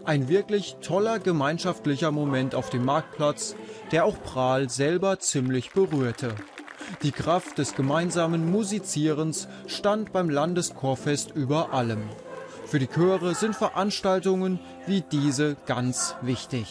Ein wirklich toller gemeinschaftlicher Moment auf dem Marktplatz, der auch Prahl selber ziemlich berührte. Die Kraft des gemeinsamen Musizierens stand beim Landeschorfest über allem. Für die Chöre sind Veranstaltungen wie diese ganz wichtig.